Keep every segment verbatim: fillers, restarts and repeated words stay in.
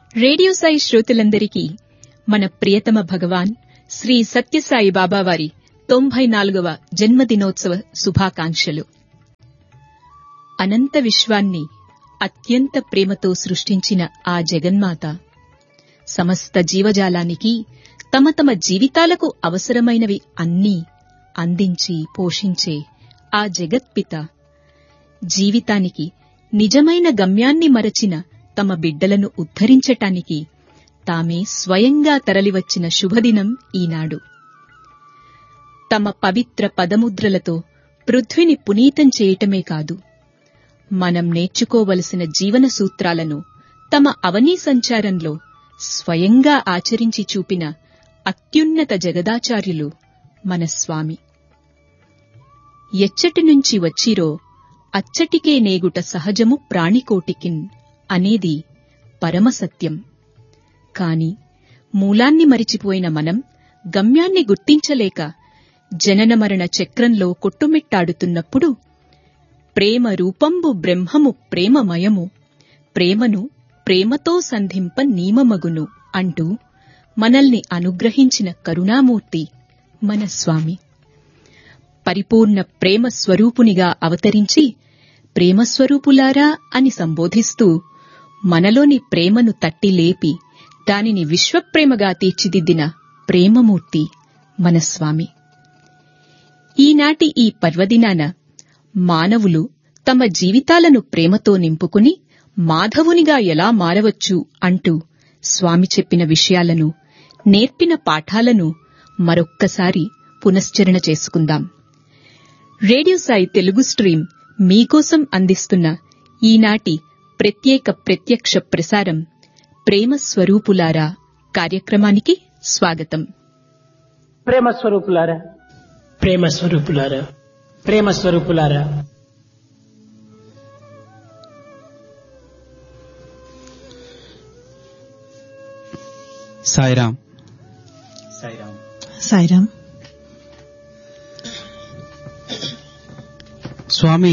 Radio Sai శ్రోతలందరికీ మన ప్రియతమ భగవాన్ శ్రీ సత్యసాయి బాబా వారి తొంభై నాలుగవ జన్మదినోత్సవ శుభాకాంక్షలు. అనంత విశ్వాన్ని అత్యంత ప్రేమతో సృష్టించిన ఆ జగన్మాత సమస్త జీవజాలానికి తమ తమ జీవితాలకు అవసరమైనవి అన్నీ అందించి పోషించే ఆ జగత్పిత జీవితానికి నిజమైన గమ్యాన్ని మరచిన తమ బిడ్డలను ఉద్ధరించటానికి తామే స్వయంగా తరలివచ్చిన శుభదినం ఈనాడు. తమ పవిత్ర పదముద్రలతో పృథ్విని పునీతం చేయటమే కాదు, మనం నేర్చుకోవలసిన జీవన సూత్రాలను తమ అవనీ సంచారంలో స్వయంగా ఆచరించి చూపిన అత్యున్నత జగదాచార్యులు మన స్వామి. ఎచ్చటి నుంచి వచ్చిరో అచ్చటికే నేగుట సహజము ప్రాణికోటికిన్ అనేది పరమసత్యం. కాని మూలాన్ని మరిచిపోయిన మనం గమ్యాన్ని గుర్తించలేక జనన మరణ చక్రంలో కొట్టుమిట్టాడుతున్నప్పుడు ప్రేమ రూపంబు బ్రహ్మము ప్రేమమయము, ప్రేమను ప్రేమతో సంధింప నీమమగును అంటూ మనల్ని అనుగ్రహించిన కరుణామూర్తి మన స్వామి. పరిపూర్ణ ప్రేమ స్వరూపునిగా అవతరించి ప్రేమస్వరూపులారా అని సంబోధిస్తూ మనలోని ప్రేమను తట్టిలేపి దానిని విశ్వప్రేమగా తీర్చిదిద్దిన ప్రేమమూర్తి మన స్వామి. ఈనాటి ఈ పర్వదినాన మానవులు తమ జీవితాలను ప్రేమతో నింపుకుని మాధవునిగా ఎలా మారవచ్చు అంటూ స్వామి చెప్పిన విషయాలను, నేర్పిన పాఠాలను మరొక్కసారి పునశ్చరణ చేసుకుందాం. రేడియో సాయి తెలుగు స్ట్రీమ్ మీకోసం అందిస్తున్న ఈనాటి ప్రత్యేక ప్రత్యక్ష ప్రసారం ప్రేమ స్వరూపులారా కార్యక్రమానికి స్వాగతం. ప్రేమ స్వరూపులారా, ప్రేమ స్వరూపులారా, ప్రేమ స్వరూపులారా. సాయిరాం. సాయిరాం. సాయిరాం. స్వామి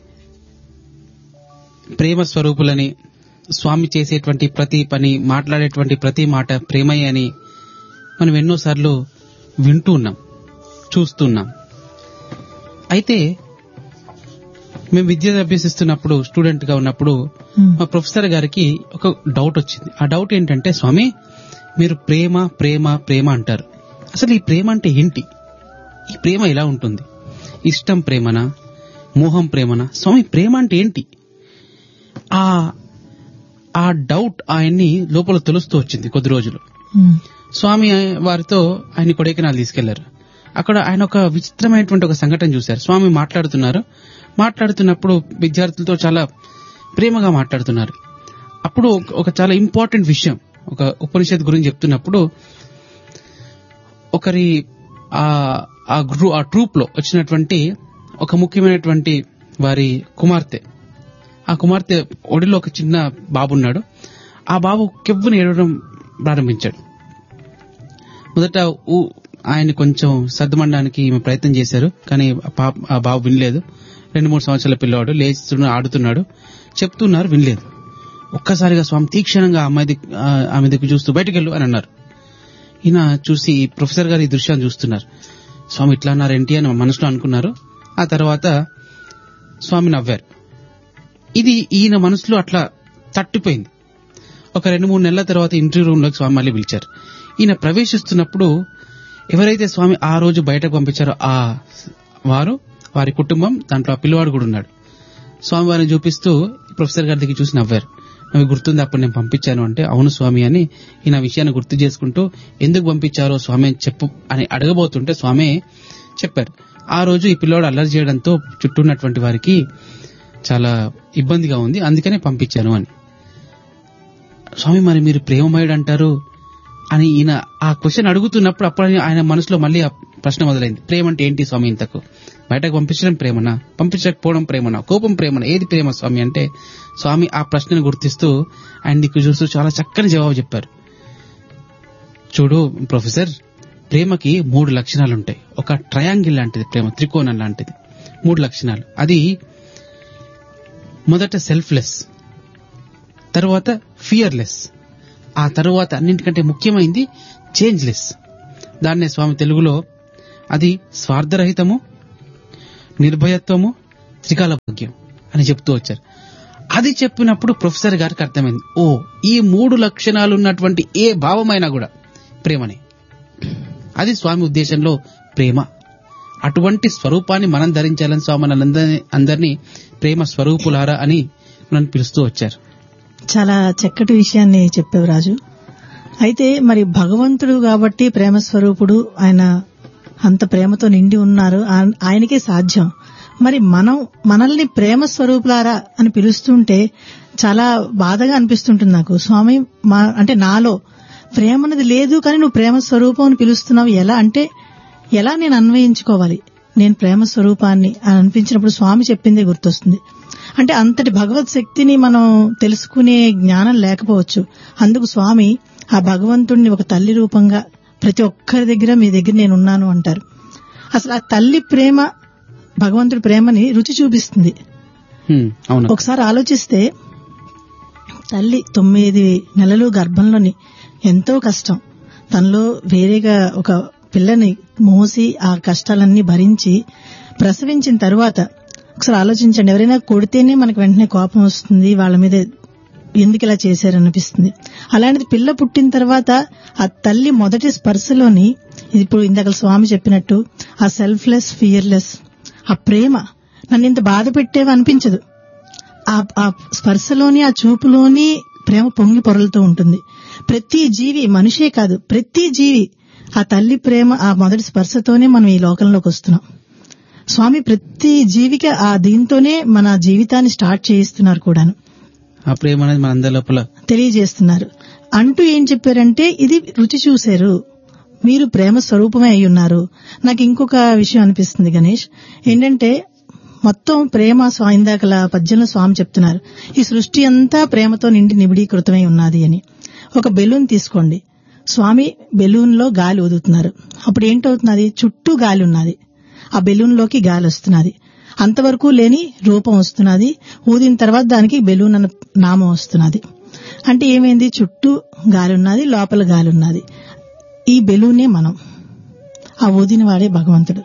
ప్రేమ స్వరూపులని, స్వామి చేసేటువంటి ప్రతి పని, మాట్లాడేటువంటి ప్రతి మాట ప్రేమయ్య అని మనం ఎన్నోసార్లు వింటూ ఉన్నాం, చూస్తున్నాం. అయితే మేము విద్య అభ్యసిస్తున్నప్పుడు, స్టూడెంట్ గా ఉన్నప్పుడు మా ప్రొఫెసర్ గారికి ఒక డౌట్ వచ్చింది. ఆ డౌట్ ఏంటంటే, స్వామి మీరు ప్రేమ ప్రేమ ప్రేమ అంటారు, అసలు ఈ ప్రేమ అంటే ఏంటి? ఈ ప్రేమ ఎలా ఉంటుంది? ఇష్టం ప్రేమనా, మోహం ప్రేమనా? స్వామి ప్రేమ అంటే ఏంటి? ఆ ఆ డౌట్ ఆయన్ని లోపల తెలుస్తూ వచ్చింది కొద్ది రోజులు. స్వామి వారితో ఆయన కొడైకెనాల్ తీసుకెళ్లారు. అక్కడ ఆయన ఒక విచిత్రమైనటువంటి ఒక సంఘటన చూశారు. స్వామి మాట్లాడుతున్నారు. మాట్లాడుతున్నప్పుడు విద్యార్థులతో చాలా ప్రేమగా మాట్లాడుతున్నారు. అప్పుడు ఒక చాలా ఇంపార్టెంట్ విషయం, ఒక ఉపనిషత్ గురించి చెప్తున్నప్పుడు ఒకరి ఆ గ్రూ ఆ ట్రూప్ లో వచ్చినటువంటి ఒక ముఖ్యమైనటువంటి వారి కుమార్తె, ఆ కుమార్తె ఒడిలో ఒక చిన్న బాబు ఉన్నాడు. ఆ బాబు కెవ్వుని ఏడవడం ప్రారంభించాడు. మొదట ఆయన కొంచెం సర్దుమనడానికి ప్రయత్నం చేశారు, కానీ ఆ బాబు వినలేదు. రెండు మూడు సంవత్సరాల పిల్లవాడు, లేచుతున్నాడు, ఆడుతున్నాడు, చెప్తున్నారు, వినలేదు. ఒక్కసారిగా స్వామి తీక్షణంగా అమ్మాయి ఆమె దిక్కు చూస్తూ బయటకెళ్ళు అని అన్నారు. ఈయన చూసి ప్రొఫెసర్ గారు ఈ దృశ్యాన్ని చూస్తున్నారు. స్వామి ఇట్లా అన్నారేంటి అని మనసులో అనుకున్నారు. ఆ తర్వాత స్వామి నవ్వారు. ఇది ఈయన మనసులో అట్లా తట్టిపోయింది. ఒక రెండు మూడు నెలల తర్వాత ఇంటర్వ్యూ రూమ్ లోకి స్వామి మళ్ళీ పిలిచారు. ఈయన ప్రవేశిస్తున్నప్పుడు ఎవరైతే స్వామి ఆ రోజు బయటకు పంపించారో ఆ వారు, వారి కుటుంబం, దాంట్లో ఆ పిల్లవాడు కూడా ఉన్నాడు. స్వామి వారిని చూపిస్తూ ప్రొఫెసర్ గారి దగ్గర చూసి నవ్వారు. అవి గుర్తుంది అప్పుడు నేను పంపించాను అంటే, అవును స్వామి అని ఈయన విషయాన్ని గుర్తు చేసుకుంటూ, ఎందుకు పంపించారో స్వామి చెప్పు అని అడగబోతుంటే స్వామి చెప్పారు, ఆ రోజు ఈ పిల్లవాడు అల్లరి చేయడంతో చుట్టూ ఉన్నటువంటి వారికి చాలా ఇబ్బందిగా ఉంది, అందుకనే పంపించాను అని. స్వామి మరి మీరు ప్రేమమయుడు అంటారు అని ఈయన ఆ క్వశ్చన్ అడుగుతున్నప్పుడు అప్పుడు ఆయన మనసులో మళ్ళీ ఆ ప్రశ్న మొదలైంది. ప్రేమ అంటే ఏంటి స్వామి? ఇంతకు బయటకు పంపించడం ప్రేమనా, పంపించకపోవడం ప్రేమనా, కోపం ప్రేమనా, ఏది ప్రేమ స్వామి అంటే, స్వామి ఆ ప్రశ్నను గుర్తిస్తూ ఆయన దిక్కు చూస్తూ చాలా చక్కని జవాబు చెప్పారు. చూడు ప్రొఫెసర్, ప్రేమకి మూడు లక్షణాలుంటాయి. ఒక ట్రయాంగిల్ లాంటిది ప్రేమ, త్రికోణం లాంటిది. మూడు లక్షణాలు. అది మొదట సెల్ఫ్లెస్, తర్వాత ఫియర్లెస్, ఆ తరువాత అన్నింటికంటే ముఖ్యమైంది చేంజ్లెస్. దాన్నే స్వామి తెలుగులో అది స్వార్థరహితము, నిర్భయత్వము, త్రికాల భాగ్యం అని చెప్తూ వచ్చారు. అది చెప్పినప్పుడు ప్రొఫెసర్ గారికి అర్థమైంది, ఓ ఈ మూడు లక్షణాలు ఉన్నటువంటి ఏ భావమైనా కూడా ప్రేమనే. అది స్వామి ఉద్దేశంలో ప్రేమ. అటువంటి స్వరూపాన్ని మనం ధరించాలని స్వామి మనందరినీ అందరినీ ప్రేమ స్వరూపులారా అని మనం పిలుస్తూ వచ్చారు. చాలా చక్కటి విషయాన్ని చెప్పావు రాజు. అయితే మరి భగవంతుడు కాబట్టి ప్రేమ స్వరూపుడు, ఆయన అంత ప్రేమతో నిండి ఉన్నారు, ఆయనకే సాధ్యం. మరి మనం మనల్ని ప్రేమ స్వరూపులారా అని పిలుస్తుంటే చాలా బాధగా అనిపిస్తుంటుంది నాకు. స్వామి మా అంటే నాలో ప్రేమ అనేది లేదు, కానీ నువ్వు ప్రేమ స్వరూపం అని పిలుస్తున్నావు, ఎలా అంటే ఎలా నేను అన్వయించుకోవాలి నేను ప్రేమ స్వరూపాన్ని అని అనిపించినప్పుడు స్వామి చెప్పిందే గుర్తొస్తుంది. అంటే అంతటి భగవత్ శక్తిని మనం తెలుసుకునే జ్ఞానం లేకపోవచ్చు. అందుకు స్వామి ఆ భగవంతుడిని ఒక తల్లి రూపంగా ప్రతి ఒక్కరి దగ్గర మీ దగ్గర నేను ఉన్నాను అంటారు. అసలు ఆ తల్లి ప్రేమ భగవంతుడి ప్రేమని రుచి చూపిస్తుంది. ఒకసారి ఆలోచిస్తే తల్లి తొమ్మిది నెలలు గర్భంలోని ఎంతో కష్టం, తనలో వేరేగా ఒక పిల్లని మోసి ఆ కష్టాలన్నీ భరించి ప్రసవించిన తర్వాత ఒకసారి ఆలోచించండి, ఎవరైనా కొడితేనే మనకు వెంటనే కోపం వస్తుంది, వాళ్ళ మీద ఎందుకు ఇలా చేశారనిపిస్తుంది. అలాంటిది పిల్ల పుట్టిన తర్వాత ఆ తల్లి మొదటి స్పర్శలోని ఇప్పుడు ఇందాక స్వామి చెప్పినట్టు ఆ సెల్ఫ్లెస్, ఫియర్లెస్, ఆ ప్రేమ నన్ను ఇంత బాధ పెట్టేవి అనిపించదు. ఆ స్పర్శలోని ఆ చూపులోని ప్రేమ పొంగి పొరలుతూ ఉంటుంది. ప్రతి జీవి, మనిషే కాదు ప్రతి జీవి ఆ తల్లి ప్రేమ ఆ మొదటి స్పర్శతోనే మనం ఈ లోకంలోకి వస్తున్నాం. స్వామి ప్రతి జీవికి ఆ దీంతోనే మన జీవితాన్ని స్టార్ట్ చేయిస్తున్నారు కూడాను. ఆ ప్రేమ అనేది మన అందరి లోపల తెలియజేస్తున్నారు. అంటూ ఏం చెప్పారంటే ఇది రుచి చూశారు, మీరు ప్రేమ స్వరూపమే అయి ఉన్నారు. నాకు ఇంకొక విషయం అనిపిస్తుంది గణేష్, ఏంటంటే మొత్తం ప్రేమ ఇందాకల పద్యంలో స్వామి చెప్తున్నారు ఈ సృష్టి అంతా ప్రేమతో నిండి నిబిడీకృతమై ఉన్నది అని. ఒక బెలూన్ తీసుకోండి, స్వామి బెలూన్ లో గాలి ఊదుతున్నారు, అప్పుడు ఏంటవుతున్నది, చుట్టూ గాలి ఉన్నది, ఆ బెలూన్ లోకి గాలి వస్తున్నది, అంతవరకు లేని రూపం వస్తున్నది, ఊదిన తర్వాత దానికి బెలూన్ అన్న నామం వస్తున్నది. అంటే ఏమైంది, చుట్టూ గాలి ఉన్నది, లోపల గాలి ఉన్నది. ఈ బెలూనే మనం, ఆ ఊదిన వాడే భగవంతుడు.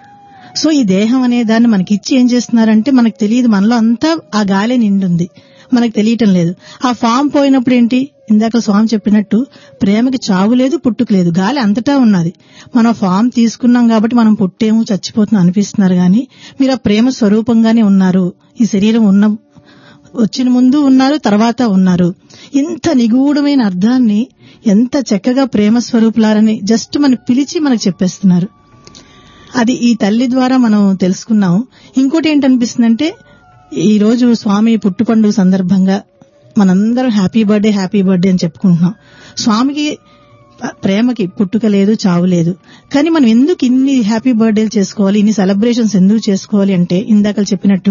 సో ఈ దేహం అనే దాన్ని మనకి ఇచ్చి ఏం చేస్తున్నారంటే మనకు తెలియదు, మనలో అంతా ఆ గాలి నిండుంది, మనకు తెలియటం లేదు. ఆ ఫామ్ పోయినప్పుడు ఏంటి, ఇందాక స్వామి చెప్పినట్టు ప్రేమకి చావు లేదు, పుట్టుకు లేదు, గాలి అంతటా ఉన్నది. మనం ఫామ్ తీసుకున్నాం కాబట్టి మనం పుట్టేమో చచ్చిపోతున్నాం అనిపిస్తున్నారు, కానీ మీరు ఆ ప్రేమ స్వరూపంగానే ఉన్నారు. ఈ శరీరం ఉన్న వచ్చిన ముందు ఉన్నారు, తర్వాత ఉన్నారు. ఇంత నిగూఢమైన అర్థాన్ని ఎంత చక్కగా ప్రేమ స్వరూపులారని జస్ట్ మనకు పిలిచి మనకు చెప్పేస్తున్నారు. అది ఈ తల్లి ద్వారా మనం తెలుసుకున్నాం. ఇంకోటి ఏంటనిపిస్తుందంటే ఈ రోజు స్వామి పుట్టు పండుగ సందర్భంగా మనందరం హ్యాపీ బర్త్డే హ్యాపీ బర్త్డే అని చెప్పుకుంటున్నాం. స్వామికి ప్రేమకి పుట్టుక లేదు, చావు లేదు, కానీ మనం ఎందుకు ఇన్ని హ్యాపీ బర్త్డేలు చేసుకోవాలి, ఇన్ని సెలబ్రేషన్స్ ఎందుకు చేసుకోవాలి అంటే ఇందాక చెప్పినట్టు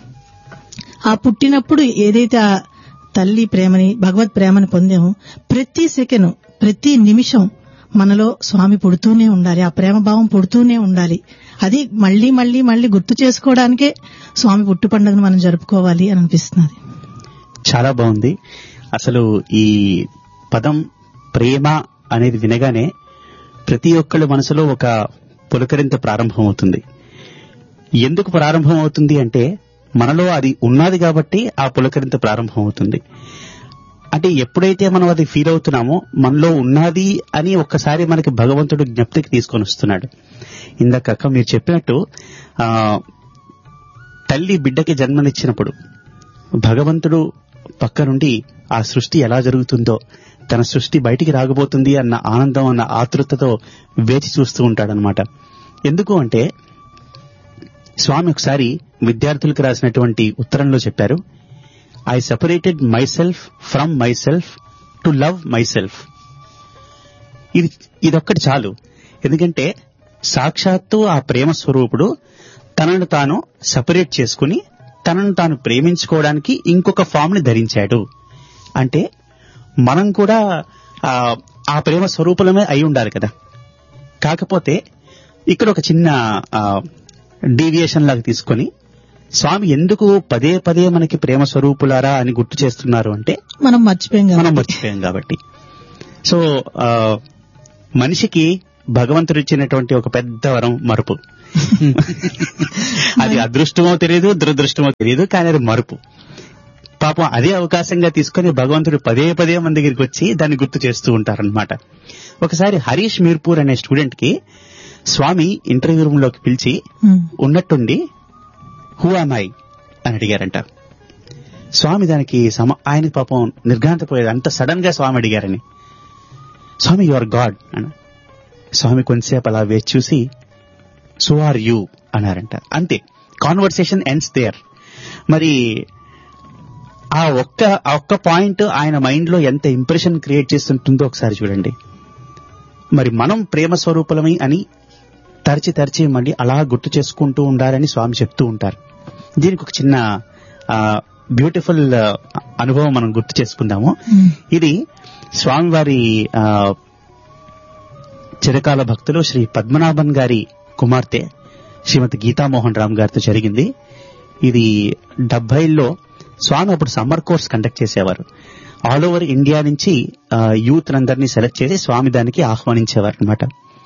ఆ పుట్టినప్పుడు ఏదైతే ఆ తల్లి ప్రేమని భగవత్ ప్రేమని పొందామో ప్రతి సెకండ్ ప్రతి నిమిషం మనలో స్వామి పుడుతూనే ఉండాలి, ఆ ప్రేమ భావం పుడుతూనే ఉండాలి. అది మళ్లీ మళ్లీ మళ్లీ గుర్తు చేసుకోవడానికే స్వామి పుట్టు పండుగను మనం జరుపుకోవాలి అని అనిపిస్తున్నది. చాలా బాగుంది. అసలు ఈ పదం ప్రేమ అనేది వినగానే ప్రతి ఒక్కళ్ళ మనసులో ఒక పులకరింత ప్రారంభమవుతుంది. ఎందుకు ప్రారంభం అవుతుంది అంటే మనలో అది ఉన్నది కాబట్టి ఆ పులకరింత ప్రారంభం అవుతుంది. అంటే ఎప్పుడైతే మనం అది ఫీల్ అవుతున్నామో మనలో ఉన్నది అని ఒక్కసారి మనకి భగవంతుడు జ్ఞప్తికి తీసుకొని వస్తున్నాడు. ఇందాక మీరు చెప్పినట్టు ఆ తల్లి బిడ్డకి జన్మనిచ్చినప్పుడు భగవంతుడు పక్క నుండి ఆ సృష్టి ఎలా జరుగుతుందో, తన సృష్టి బయటికి రాకపోతుంది అన్న ఆనందం అన్న ఆతృతతో వేచి చూస్తూ ఉంటాడనమాట. ఎందుకు అంటే స్వామి ఒకసారి విద్యార్థులకు రాసినటువంటి ఉత్తరంలో చెప్పారు, I separated my self from my self to love my self. ఇది ఇదొక్కటి చాలు. ఎందుకంటే సాక్షాత్తు ఆ ప్రేమ స్వరూపుడు తనను తాను సెపరేట్ చేసుకుని తనను తాను ప్రేమించుకోవడానికి ఇంకొక ఫామ్ ని ధరించాడు. అంటే మనం కూడా ఆ ప్రేమ స్వరూపులమే అయి ఉండాలి కదా. కాకపోతే ఇక్కడ ఒక చిన్న డీవియేషన్ లాగా తీసుకొని స్వామి ఎందుకు పదే పదే మనకి ప్రేమ స్వరూపులారా అని గుర్తు చేస్తున్నారు అంటే మనం మర్చిపోయాం మనం మర్చిపోయాం కాబట్టి. సో మనిషికి భగవంతుడు ఇచ్చినటువంటి ఒక పెద్ద వరం మరుపు. అది అదృష్టమో తెలియదు, దురదృష్టమో తెలియదు, కానీ అది మరుపు. పాపం అదే అవకాశంగా తీసుకుని భగవంతుడు పదే పదే మన దగ్గరికి వచ్చి దాన్ని గుర్తు చేస్తూ ఉంటారనమాట. ఒకసారి హరీష్ మీర్పూర్ అనే స్టూడెంట్ కి స్వామి ఇంటర్వ్యూ రూమ్ లోకి పిలిచి ఉన్నట్టుండి హూ ఆమ్ ఐ అని అడిగారంట. స్వామి దానికి సమ ఆయన పాపం నిర్ఘాంతపోయేది, అంత సడన్ గా స్వామి అడిగారని. స్వామి యు ఆర్ గాడ్ అన్న. స్వామి కొంతసేపు అలా వేచి చూసి సో ఆర్ యూ అన్నారంట. అంతే, కాన్వర్సేషన్ ఎండ్స్ దేర్. మరి ఆ ఒక్క ఆ ఒక్క పాయింట్ ఆయన మైండ్ లో ఎంత ఇంప్రెషన్ క్రియేట్ చేస్తుంటుందో ఒకసారి చూడండి. మరి మనం ప్రేమ స్వరూపులమై అని తరచి తరచి మళ్ళీ అలా గుర్తు చేసుకుంటూ ఉండాలని స్వామి చెప్తూ ఉంటారు. దీనికి ఒక చిన్న బ్యూటిఫుల్ అనుభవం మనం గుర్తు చేసుకుందాము. ఇది స్వామివారి చిరకాల భక్తులు శ్రీ పద్మనాభన్ గారి కుమార్తె శ్రీమతి గీతామోహన్ రామ్ గారితో జరిగింది. ఇది డెబ్బైలో స్వామి అప్పుడు సమ్మర్ కోర్స్ కండక్ట్ చేసేవారు. ఆల్ ఓవర్ ఇండియా నుంచి యూత్ అందరినీ సెలెక్ట్ చేసి స్వామి దానికి ఆహ్వానించేవారు అనమాట.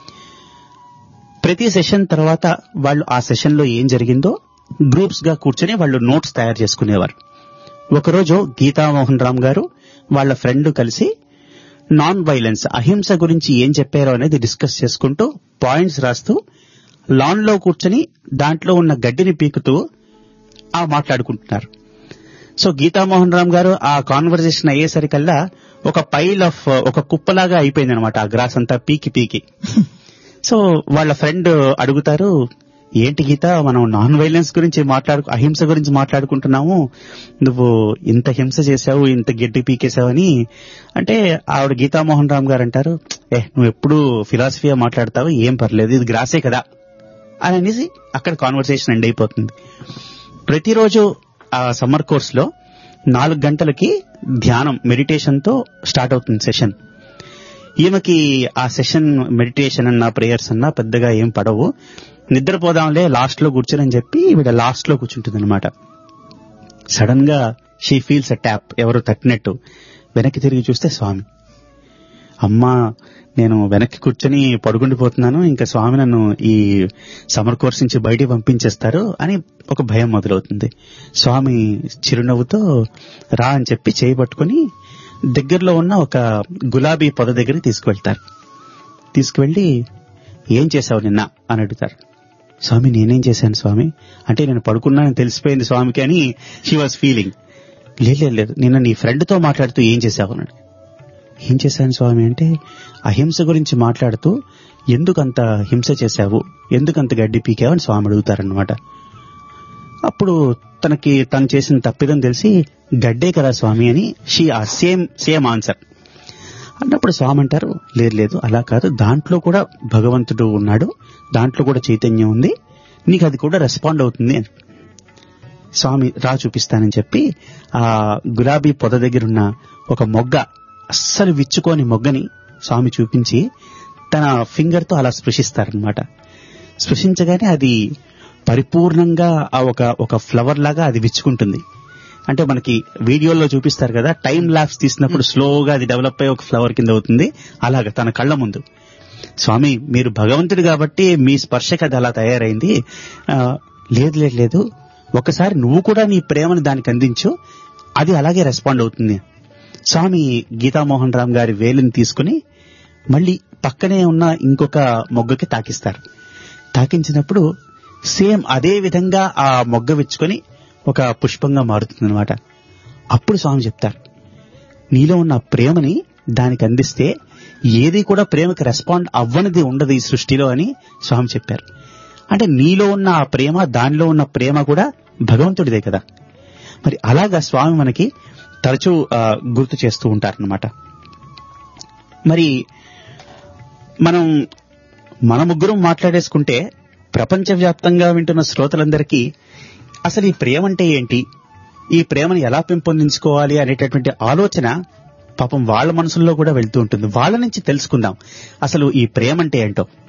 ప్రతి సెషన్ తర్వాత వాళ్ళు ఆ సెషన్ లో ఏం జరిగిందో గ్రూప్స్ గా కూర్చొని వాళ్ళు నోట్స్ తయారు చేసుకునేవారు. ఒకరోజు గీతామోహన్ రామ్ గారు వాళ్ళ ఫ్రెండ్ కలిసి నాన్ వైలెన్స్, అహింస గురించి ఏం చెప్పారో అనేది డిస్కస్ చేసుకుంటూ పాయింట్స్ రాస్తూ లాన్ లో కూర్చొని దాంట్లో ఉన్న గడ్డిని పీకుతూ ఆ మాట్లాడుకుంటున్నారు. సో గీతామోహన్ రామ్ గారు ఆ కాన్వర్సేషన్ అయ్యేసరికల్లా ఒక పైల్ ఆఫ్ ఒక కుప్పలాగా అయిపోయింది అనమాట ఆ గ్రాస్ అంతా పీకి పీకి. సో వాళ్ళ ఫ్రెండ్ అడుగుతారు, ఏంటి గీత, మనం నాన్ వైలెన్స్ గురించి మాట్లాడు అహింస గురించి మాట్లాడుకుంటున్నాము, నువ్వు ఇంత హింస చేసావు, ఇంత గడ్డి పీకేసావని అంటే ఆవిడ గీతామోహన్ రామ్ గారు అంటారు, ఏ నువ్వు ఎప్పుడు ఫిలాసఫీగా మాట్లాడతావు, ఏం పర్లేదు, ఇది గ్రాసే కదా అని అనేసి అక్కడ కాన్వర్సేషన్ ఎండ్ అయిపోతుంది. ప్రతిరోజు ఆ సమ్మర్ కోర్స్ లో నాలుగు గంటలకి ధ్యానం మెడిటేషన్ తో స్టార్ట్ అవుతుంది సెషన్. ఈమెకి ఆ సెషన్ మెడిటేషన్ అన్నా ప్రేయర్స్ అన్నా పెద్దగా ఏం పడవు, నిద్రపోదాంలే లాస్ట్ లో కూర్చొని చెప్పి ఈవిడ లాస్ట్ లో కూర్చుంటుంది అనమాట. సడన్ గా షీ ఫీల్స్ అ ట్యాప్, ఎవరు తట్టినట్టు. వెనక్కి తిరిగి చూస్తే స్వామి. అమ్మా నేను వెనక్కి కూర్చొని పడుకుండిపోతున్నాను, ఇంకా స్వామి నన్ను ఈ సమ్మర్ కోర్స్ నుంచి బయటికి పంపించేస్తారు అని ఒక భయం మొదలవుతుంది. స్వామి చిరునవ్వుతో రా అని చెప్పి చేయి పట్టుకుని దగ్గరలో ఉన్న ఒక గులాబీ పొద దగ్గరికి తీసుకువెళ్తారు. తీసుకువెళ్లి ఏం చేశావు నిన్న అని అడుగుతారు. స్వామి నేనేం చేశాను స్వామి అంటే, నేను పడుకున్నానని తెలిసిపోయింది స్వామికి అని షీ వాజ్ ఫీలింగ్. లేదు లేదు నిన్న నీ ఫ్రెండ్తో మాట్లాడుతూ ఏం చేశావు అన్నాడు. ఏం చేశాను స్వామి అంటే, అహింస గురించి మాట్లాడుతూ ఎందుకంత హింస చేశావు, ఎందుకంత గడ్డి పీకావు అని స్వామి అడుగుతారనమాట. అప్పుడు తనకి తను చేసిన తప్పిదం తెలిసి గడ్డే కదా స్వామి అని షీ ఆ సేమ్ సేమ్ ఆన్సర్ అన్నప్పుడు స్వామి అంటారు, లేదు లేదు అలా కాదు, దాంట్లో కూడా భగవంతుడు ఉన్నాడు, దాంట్లో కూడా చైతన్యం ఉంది, నీకు అది కూడా రెస్పాండ్ అవుతుంది అని స్వామి రా చూపిస్తానని చెప్పి ఆ గులాబీ పొద దగ్గరున్న ఒక మొగ్గ, అస్సలు విచ్చుకోని మొగ్గని స్వామి చూపించి తన ఫింగర్ తో అలా స్పృశిస్తారనమాట. స్పృశించగానే అది పరిపూర్ణంగా ఆ ఒక ఒక ఫ్లవర్ లాగా అది విచ్చుకుంటుంది. అంటే మనకి వీడియోలో చూపిస్తారు కదా, టైం ల్యాప్స్ తీసినప్పుడు స్లోగా అది డెవలప్ అయ్యి ఒక ఫ్లవర్ కింద అవుతుంది, అలాగా తన కళ్ళ ముందు. స్వామి మీరు భగవంతుడు కాబట్టి మీ స్పర్శకి అది అలా తయారైంది, లేదు లేదు లేదు ఒకసారి నువ్వు కూడా నీ ప్రేమను దానికి అందించు, అది అలాగే రెస్పాండ్ అవుతుంది. స్వామి గీతామోహన్ రామ్ గారి వేలిని తీసుకుని మళ్ళీ పక్కనే ఉన్న ఇంకొక మొగ్గకి తాకిస్తారు. తాకించినప్పుడు సేమ్ అదే విధంగా ఆ మొగ్గ విచ్చుకొని ఒక పుష్పంగా మారుతుంది అనమాట. అప్పుడు స్వామి చెప్తారు, నీలో ఉన్న ప్రేమని దానికి అందిస్తే ఏది కూడా ప్రేమకి రెస్పాండ్ అవ్వనిది ఉండదు ఈ సృష్టిలో అని స్వామి చెప్పారు. అంటే నీలో ఉన్న ఆ ప్రేమ, దానిలో ఉన్న ప్రేమ కూడా భగవంతుడిదే కదా. మరి అలాగా స్వామి మనకి తరచూ గుర్తు చేస్తూ ఉంటారనమాట. మరి మనం మన ముగ్గురం మాట్లాడేసుకుంటే ప్రపంచవ్యాప్తంగా వింటున్న శ్రోతలందరికీ అసలు ఈ ప్రేమ అంటే ఏంటి, ఈ ప్రేమను ఎలా పెంపొందించుకోవాలి అనేటటువంటి ఆలోచన పాపం వాళ్ళ మనసుల్లో కూడా వెళ్తూ ఉంటుంది. వాళ్ళ నుంచి తెలుసుకుందాం అసలు ఈ ప్రేమ అంటే ఏంటో.